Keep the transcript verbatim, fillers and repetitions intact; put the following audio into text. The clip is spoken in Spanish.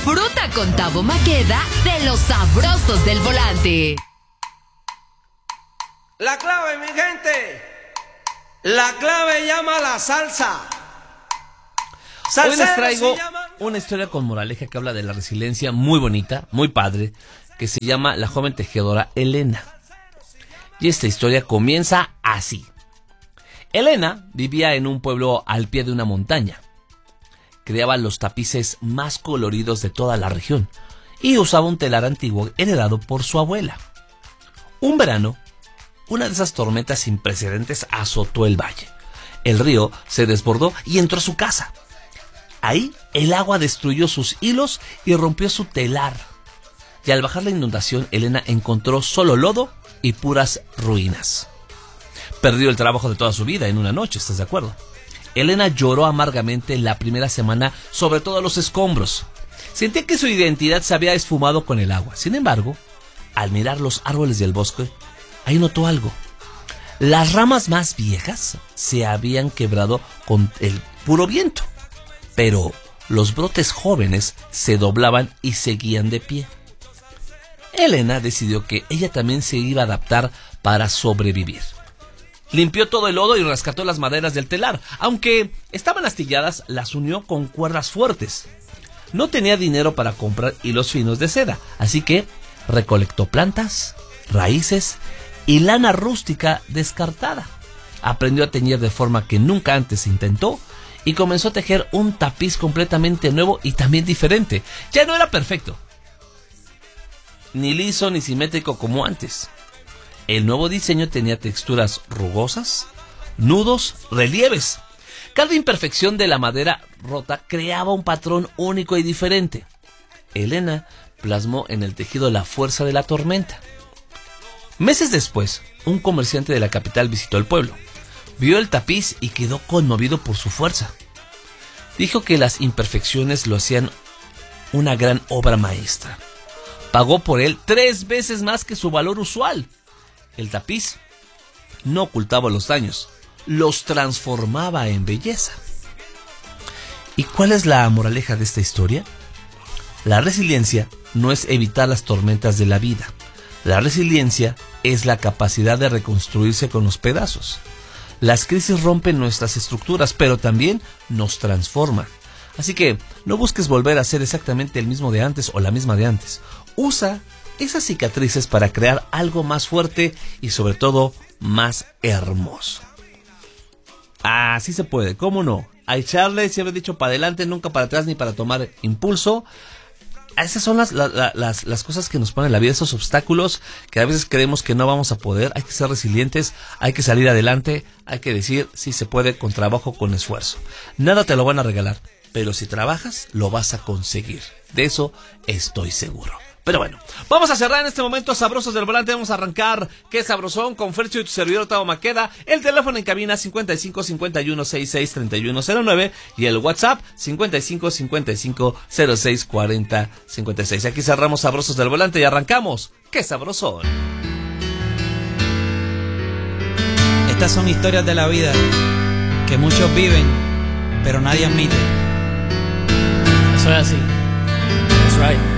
Disfruta con Tabo Maqueda de los sabrosos del volante. La clave, mi gente. La clave llama la salsa. Hoy les traigo una historia con moraleja que habla de la resiliencia, muy bonita, muy padre, que se llama La joven tejedora Elena. Y esta historia comienza así. Elena vivía en un pueblo al pie de una montaña. Creaba los tapices más coloridos de toda la región y usaba un telar antiguo heredado por su abuela. Un verano, una de esas tormentas sin precedentes azotó el valle. El río se desbordó y entró a su casa. Ahí el agua destruyó sus hilos y rompió su telar. Y al bajar la inundación, Elena encontró solo lodo y puras ruinas. Perdió el trabajo de toda su vida en una noche, ¿estás de acuerdo? Elena lloró amargamente la primera semana sobre todos los escombros. Sentía que su identidad se había esfumado con el agua. Sin embargo, al mirar los árboles del bosque, ahí notó algo. Las ramas más viejas se habían quebrado con el puro viento, pero los brotes jóvenes se doblaban y seguían de pie. Elena decidió que ella también se iba a adaptar para sobrevivir. Limpió todo el lodo y rescató las maderas del telar. Aunque estaban astilladas, las unió con cuerdas fuertes. No tenía dinero para comprar hilos finos de seda, así que recolectó plantas, raíces y lana rústica descartada. Aprendió a teñir de forma que nunca antes intentó y comenzó a tejer un tapiz completamente nuevo y también diferente. Ya no era perfecto, ni liso ni simétrico como antes. El nuevo diseño tenía texturas rugosas, nudos, relieves. Cada imperfección de la madera rota creaba un patrón único y diferente. Elena plasmó en el tejido la fuerza de la tormenta. Meses después, un comerciante de la capital visitó el pueblo. Vio el tapiz y quedó conmovido por su fuerza. Dijo que las imperfecciones lo hacían una gran obra maestra. Pagó por él tres veces más que su valor usual. El tapiz no ocultaba los daños, los transformaba en belleza. ¿Y cuál es la moraleja de esta historia? La resiliencia no es evitar las tormentas de la vida. La resiliencia es la capacidad de reconstruirse con los pedazos. Las crisis rompen nuestras estructuras, pero también nos transforman. Así que no busques volver a ser exactamente el mismo de antes o la misma de antes. Usa esas cicatrices para crear algo más fuerte y sobre todo más hermoso. Así se puede, ¿cómo no? A echarle, siempre he dicho, para adelante, nunca para atrás ni para tomar impulso. Esas son las, las, las, las cosas que nos ponen en la vida, esos obstáculos que a veces creemos que no vamos a poder. Hay que ser resilientes, hay que salir adelante, hay que decir sí se puede con trabajo, con esfuerzo. Nada te lo van a regalar, pero si trabajas lo vas a conseguir. De eso estoy seguro. Pero bueno, vamos a cerrar en este momento Sabrosos del Volante. Vamos a arrancar Qué Sabrosón con Fercio y tu servidor Tabo Maqueda. El teléfono en cabina cincuenta y cinco cincuenta y uno sesenta y seis treinta y uno cero nueve y el WhatsApp cincuenta y cinco cincuenta y cinco cero seis cuarenta cincuenta y seis. Aquí cerramos Sabrosos del Volante y arrancamos Qué Sabrosón. Estas son historias de la vida que muchos viven, pero nadie admite. Eso es así. That's right.